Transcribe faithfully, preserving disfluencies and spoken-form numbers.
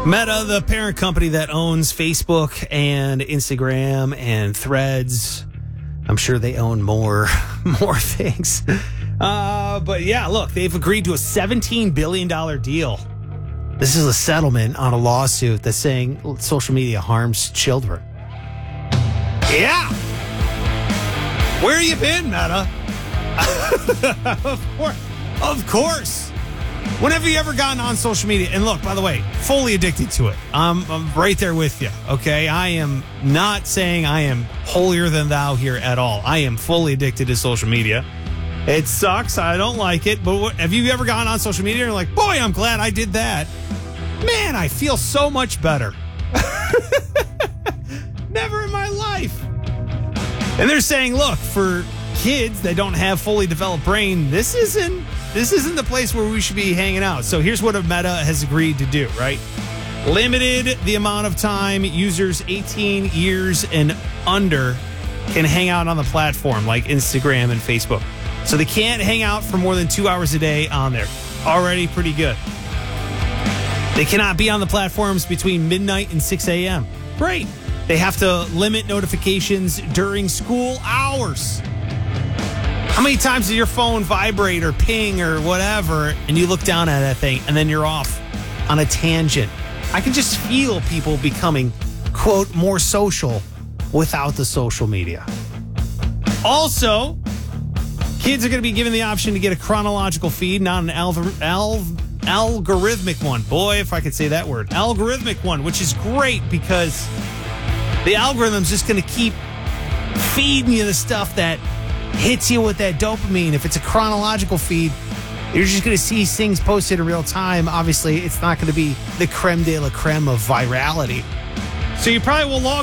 Meta, the parent company that owns Facebook and Instagram and Threads. I'm sure they own more, more things. Uh, but yeah, look, they've agreed to a seventeen billion dollars deal. This is a settlement on a lawsuit that's saying social media harms children. Yeah. Where you been, Meta? of course. Of course. When have you ever gotten on social media? And look, by the way, fully addicted to it. I'm, I'm right there with you, okay? I am not saying I am holier than thou here at all. I am fully addicted to social media. It sucks. I don't like it. But what, have you ever gone on social media and you're like, boy, I'm glad I did that. Man, I feel so much better. Never in my life. And they're saying, look, for kids that don't have fully developed brain, this isn't this isn't the place where we should be hanging out. So here's what Meta has agreed to do, right? Limited the amount of time users eighteen years and under can hang out on the platform, like Instagram and Facebook. So they can't hang out for more than two hours a day on there. Already pretty good. They cannot be on the platforms between midnight and six a.m. Great. They have to limit notifications during school hours. How many times does your phone vibrate or ping or whatever, and you look down at that thing, and then you're off on a tangent? I can just feel people becoming, quote, more social without the social media. Also, kids are going to be given the option to get a chronological feed, not an al- al- algorithmic one. Boy, if I could say that word. Algorithmic one, which is great because the algorithm's just going to keep feeding you the stuff that hits you with that dopamine. If it's a chronological feed, you're just going to see things posted in real time. Obviously, it's not going to be the creme de la creme of virality. So you probably will log